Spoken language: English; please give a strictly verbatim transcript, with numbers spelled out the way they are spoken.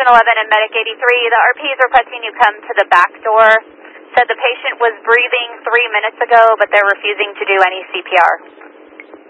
eleven and Medic eighty-three, the R P is requesting you come to the back door. Said the patient was breathing three minutes ago, but they're refusing to do any C P R.